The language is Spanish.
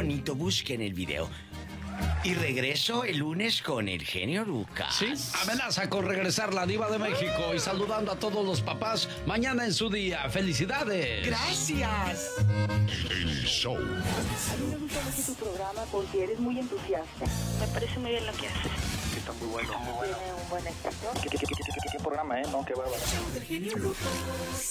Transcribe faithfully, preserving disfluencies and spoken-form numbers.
bonito, busquen el video. Y regreso el lunes con el genio Lucas. Sí, amenaza con regresar la diva de México y saludando a todos los papás mañana en su día. ¡Felicidades! ¡Gracias! El show. A mí me gusta mucho tu programa porque eres muy entusiasta. Me parece muy bien lo que haces. Está muy bueno. Tiene un buen éxito. ¿Qué, qué, qué, qué, qué, qué programa, eh? No, qué bárbaro. El genio Lucas.